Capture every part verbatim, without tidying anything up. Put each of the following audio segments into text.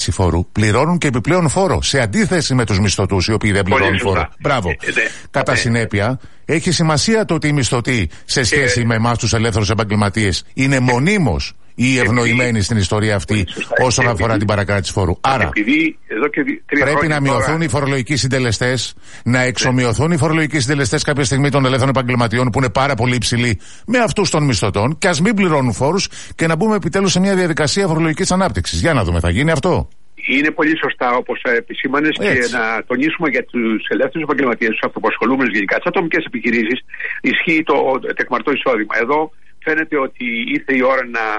φόρου πληρώνουν και επιπλέον φόρο. Σε αντίθεση με τους μισθωτούς, οι οποίοι δεν πληρώνουν φόρο. Μπράβο. Ε, ε, Κατά ε, συνέπεια, ε, έχει σημασία το ότι οι μισθωτοί σε σχέση ε, με εμάς τους ελεύθερους επαγγελματίες είναι μονίμως οι ευνοημένοι στην ιστορία αυτή όσον αφορά την παρακράτηση φόρου. Άρα, επειδή, εδώ και πρέπει να μειωθούν τώρα οι φορολογικοί συντελεστές, να εξομοιωθούν ναι. οι φορολογικοί συντελεστές κάποια στιγμή των ελεύθερων επαγγελματιών που είναι πάρα πολύ υψηλοί με αυτούς των μισθωτών και ας μην πληρώνουν φόρους και να μπούμε επιτέλους σε μια διαδικασία φορολογικής ανάπτυξης. Για να δούμε, θα γίνει αυτό. Είναι πολύ σωστά όπως επισήμανες και να τονίσουμε για τους ελεύθερους επαγγελματίες, τους αυτοαπασχολούμενους γενικά, τις ατομικές επιχειρήσεις, ισχύει το τεκμαρτό εισόδημα. Εδώ φαίνεται ότι ήρθε η ώρα να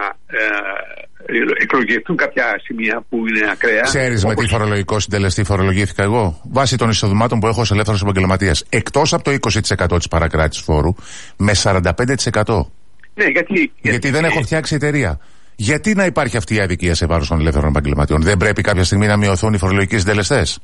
ε, εκλογηθούν κάποια σημεία που είναι ακραία. Ξέρεις όπως με τι φορολογικό συντελεστή φορολογήθηκα εγώ? Βάσει των εισοδημάτων που έχω ως ελεύθερος επαγγελματίας. Εκτός από το είκοσι τοις εκατό της παρακράτησης φόρου, με σαράντα πέντε τοις εκατό. Ναι, γιατί, γιατί, γιατί δεν έχω φτιάξει εταιρεία. Γιατί να υπάρχει αυτή η αδικία σε βάρος των ελεύθερων επαγγελματιών? Δεν πρέπει κάποια στιγμή να μειωθούν οι φορολογικοί συντελεστές?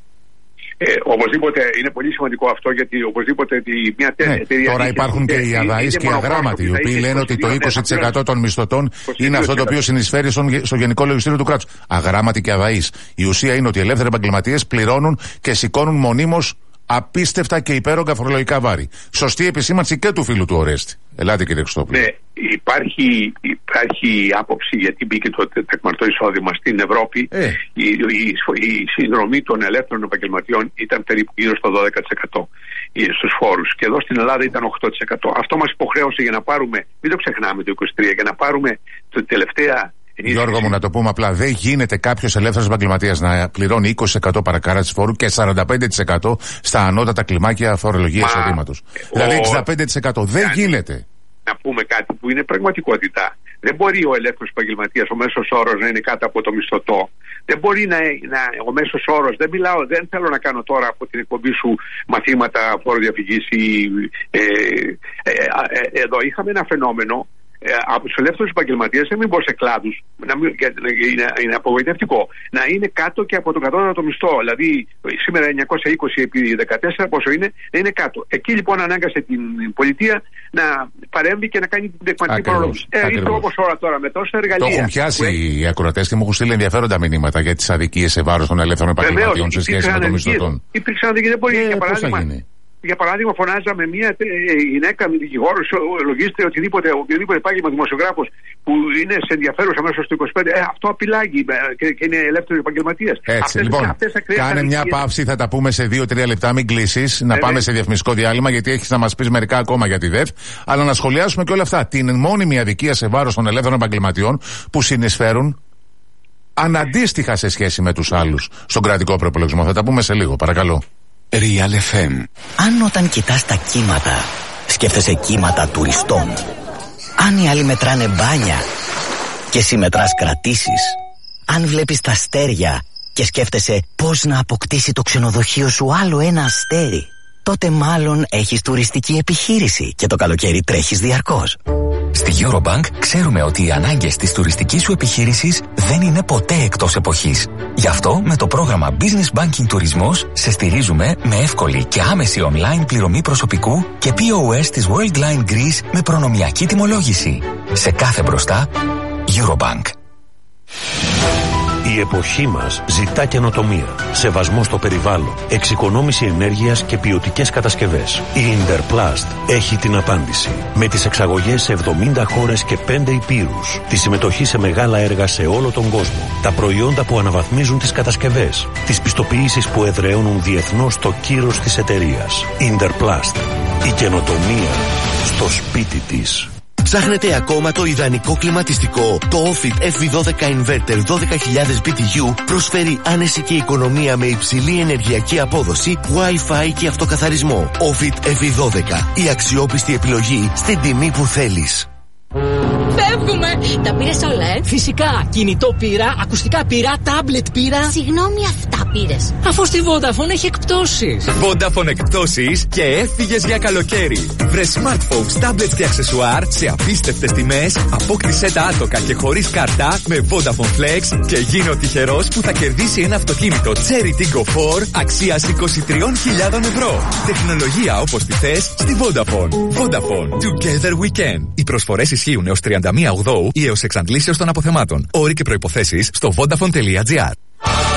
Ε, οπωσδήποτε είναι πολύ σημαντικό αυτό, γιατί οπωσδήποτε μια τέτοια ναι, εταιρεία. Τώρα υπάρχουν και οι αδαείς και οι αγράμματοι, οι οποίοι λένε ότι το είκοσι τοις εκατό των μισθωτών είναι αυτό το οποίο συνεισφέρει στον, στο Γενικό Λογιστήριο του κράτους. Αγράμματοι και αδαείς. Η ουσία είναι ότι οι ελεύθεροι επαγγελματίες πληρώνουν και σηκώνουν μονίμως απίστευτα και υπέρογκα φορολογικά βάρη. Σωστή επισήμανση και του φίλου του Ορέστη. Ελάτε, κύριε Χριστόπουλο. Ναι, υπάρχει, υπάρχει άποψη, γιατί μπήκε το τεκμαρτό εισόδημα στην Ευρώπη. Ε. Η, η, η συνδρομή των ελεύθερων επαγγελματιών ήταν περίπου γύρω στο δώδεκα τοις εκατό στους φόρους. Και εδώ στην Ελλάδα ήταν οκτώ τοις εκατό. Αυτό μας υποχρέωσε για να πάρουμε, μην το ξεχνάμε το είκοσι τρία, για να πάρουμε το τελευταία. Γιώργο μου, να το πούμε απλά, δεν γίνεται κάποιος ελεύθερος επαγγελματίας να πληρώνει είκοσι τοις εκατό παρακράτηση φόρου και σαράντα πέντε τοις εκατό στα ανώτατα κλιμάκια φορολογίας εισοδήματος. Δηλαδή εξήντα πέντε τοις εκατό. Δεν yani, γίνεται. Να πούμε κάτι που είναι πραγματικότητα. Δεν μπορεί ο ελεύθερος επαγγελματίας, ο μέσος όρος, να είναι κάτω από το μισθωτό. Δεν μπορεί να, να ο μέσος όρος, δεν μιλάω, δεν θέλω να κάνω τώρα από την εκπομπή σου μαθήματα φοροδιαφυγής ή ε, ε, ε, ε, εδώ είχαμε ένα φαινόμενο. Ε, από τους ελεύθερους επαγγελματίες, δεν μην πω σε κλάδους, να μην, είναι, είναι απογοητευτικό, να είναι κάτω και από το κατώτατο μισθό. Δηλαδή, σήμερα εννιακόσια είκοσι επί δεκατέσσερα, πόσο είναι, να είναι κάτω. Εκεί λοιπόν ανάγκασε την πολιτεία να παρέμβει και να κάνει την τεκμαρτική φορολόγηση. Ε, ήρθε όπως ώρα τώρα με τόσα εργαλεία. Το έχουν πιάσει οι ακροατές και μου έχουν στείλει ενδιαφέροντα μηνύματα για τις αδικίες σε βάρος των ελεύθερων επαγγελματιών σε σχέση με τον μισθωτών. Υπήρξαν αδικίες, δεν μπορεί, για παράδειγμα. Για παράδειγμα, φωνάζαμε μια γυναίκα με δικηγόρο, λογίστε οτιδήποτε, οποιοδήποτε επάγγελμα δημοσιογράφος που είναι σε ενδιαφέρουσα μέσα στο είκοσι πέντε, ε, αυτό απειλάγει και, και είναι ελεύθερο επαγγελματίας. Έτσι, αυτές, λοιπόν, αυτές κάνε μια παύση, θα τα πούμε σε δύο τρία λεπτά, μην κλείσεις, να ε, πάμε ναι. σε διαφημιστικό διάλειμμα, γιατί έχεις να μας πεις μερικά ακόμα για τη ΔΕΦ, αλλά να σχολιάσουμε και όλα αυτά. Την μόνιμη αδικία σε βάρος των ελεύθερων επαγγελματιών που συνεισφέρουν αναντίστοιχα σε σχέση με τους άλλους στον κρατικό προπολογισμό. Θα τα πούμε σε λίγο, παρακαλώ. Real εφ εμ. Αν όταν κοιτάς τα κύματα σκέφτεσαι κύματα τουριστών, αν οι άλλοι μετράνε μπάνια και εσύ μετράς κρατήσεις, αν βλέπεις τα αστέρια και σκέφτεσαι πώς να αποκτήσει το ξενοδοχείο σου άλλο ένα αστέρι, τότε μάλλον έχεις τουριστική επιχείρηση και το καλοκαίρι τρέχεις διαρκώς. Στη Eurobank ξέρουμε ότι οι ανάγκες της τουριστικής σου επιχείρησης δεν είναι ποτέ εκτός εποχής. Γι' αυτό με το πρόγραμμα Business Banking Τουρισμός σε στηρίζουμε με εύκολη και άμεση online πληρωμή προσωπικού και πι ο ες της Worldline Greece με προνομιακή τιμολόγηση. Σε κάθε μπροστά, Eurobank. Η εποχή μας ζητά καινοτομία, σεβασμό στο περιβάλλον, εξοικονόμηση ενέργειας και ποιοτικές κατασκευές. Η Interplast έχει την απάντηση. Με τις εξαγωγές σε εβδομήντα χώρες και πέντε υπήρους, τη συμμετοχή σε μεγάλα έργα σε όλο τον κόσμο, τα προϊόντα που αναβαθμίζουν τις κατασκευές, τις πιστοποιήσεις που εδραιώνουν διεθνώς το κύρος της εταιρείας. Interplast. Η καινοτομία στο σπίτι της. Ψάχνετε ακόμα το ιδανικό κλιματιστικό? Το Ofit εφ βι δώδεκα Inverter δώδεκα χιλιάδες μπι τι γιου προσφέρει άνεση και οικονομία με υψηλή ενεργειακή απόδοση, Wi-Fi και αυτοκαθαρισμό. Ofit εφ βι δώδεκα. Η αξιόπιστη επιλογή στην τιμή που θέλεις. Φεύγουμε! Τα πήρες όλα, ε? Φυσικά. Κινητό πήρα, ακουστικά πήρα, τάμπλετ πήρα. Συγγνώμη, αυτά πήρες? Αφού στη Vodafone έχει εκπτώσεις. Vodafone εκπτώσεις και έφυγες για καλοκαίρι. Βρε smartphones, tablets και αξεσουάρ σε απίστευτες τιμές. Απόκτησέ τα άτοκα και χωρίς κάρτα με Vodafone Flex και γίνε ο τυχερός που θα κερδίσει ένα αυτοκίνητο Cherry Tiggo φορ αξίας είκοσι τρεις χιλιάδες ευρώ. Τεχνολογία όπως τη θες στη Vodafone. Vodafone. Together we can. Οι προσφορές ισχύουν έως τριάντα μία Οκτωβρίου ή έως εξαντλήσεως των αποθεμάτων. Όροι και προϋποθέσεις στο vodafone τελεία gr.